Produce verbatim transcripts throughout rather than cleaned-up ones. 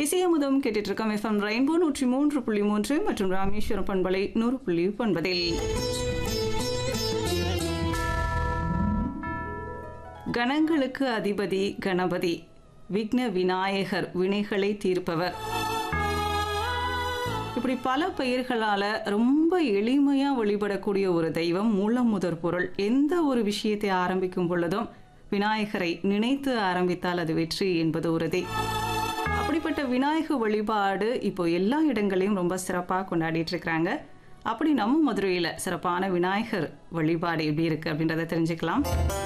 இசையமுதம் கேட்டுட்டு இருக்கோம் FM rainbow நூற்றி மூன்று புள்ளி மூன்று மற்றும் ராமேஸ்வரம் பண்பலை நூறு புள்ளி ஒன்பதில். கணங்களுக்கு அதிபதி கணபதி, விக்ன விநாயகர், வினைகளை தீர்ப்பவர், இப்படி பல பெயர்களால ரொம்ப எளிமையா வழிபடக்கூடிய ஒரு தெய்வம். மூலம் முதற் பொருள். எந்த ஒரு விஷயத்தை ஆரம்பிக்கும் பொழுதும் விநாயகரை நினைத்து ஆரம்பித்தால் அது வெற்றி என்பது உறுதி. அப்படிப்பட்ட விநாயக வழிபாடு இப்போ எல்லா இடங்களையும் ரொம்ப சிறப்பாக கொண்டாடிட்டு இருக்கிறாங்க. அப்படி நம்ம மதுரையில் சிறப்பான விநாயகர் வழிபாடு எப்படி இருக்கு அப்படின்றத தெரிஞ்சுக்கலாம்.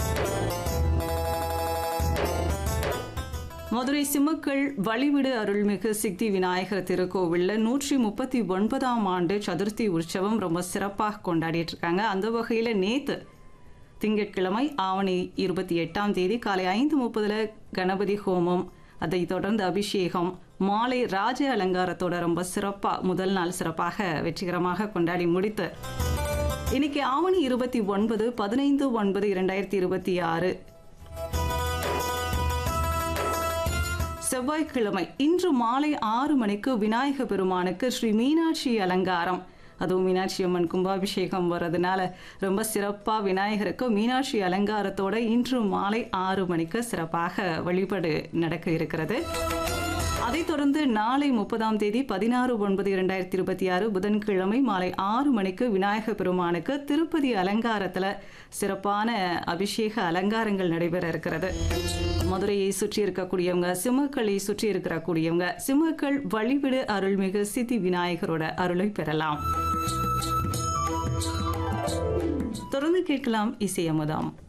மதுரை சிம்மக்கல் வழிவிடு அருள்மிகு சித்தி விநாயகர் திருக்கோவிலில் நூற்றி முப்பத்தி ஒன்பதாம் ஆண்டு சதுர்த்தி உற்சவம் ரொம்ப சிறப்பாக கொண்டாடிட்டு இருக்காங்க. அந்த வகையில் நேத்து திங்கட்கிழமை ஆவணி இருபத்தி எட்டாம் தேதி காலை ஐந்து முப்பதுல கணபதி ஹோமம், அதை தொடர்ந்து அபிஷேகம், மாலை ராஜ அலங்காரத்தோட ரொம்ப சிறப்பாக முதல் நாள் சிறப்பாக வெற்றிகரமாக கொண்டாடி முடித்து இன்னைக்கு ஆவணி இருபத்தி ஒன்பது பதினைந்து ஒன்பது இரண்டாயிரத்தி இருபத்தி ஆறு செவ்வாய்க்கிழமை இன்று மாலை ஆறு மணிக்கு விநாயக பெருமானுக்கு ஸ்ரீ மீனாட்சி அலங்காரம், அதுவும் மீனாட்சி அம்மன் கும்பாபிஷேகம் வர்றதுனால ரொம்ப சிறப்பாக விநாயகருக்கு மீனாட்சி அலங்காரத்தோட இன்று மாலை ஆறு மணிக்கு சிறப்பாக வழிபாடு நடக்க இருக்கிறது. அதைத் தொடர்ந்து நாளை முப்பதாம் தேதி பதினாறு ஒன்பது இரண்டாயிரத்தி இருபத்தி ஆறு புதன்கிழமை மாலை ஆறு மணிக்கு விநாயக பெருமானுக்கு திருப்பதி அலங்காரத்தில் சிறப்பான அபிஷேக அலங்காரங்கள் நடைபெற இருக்கிறது. மதுரையை சுற்றி இருக்கக்கூடியவங்க, சிம்மக்களை சுற்றி இருக்கக்கூடியவங்க சிம்மக்கள் வழிவிடு அருள்மிகு சித்தி விநாயகரோட அருளை பெறலாம். தொடர்ந்து கேட்கலாம் இசையமுதம்.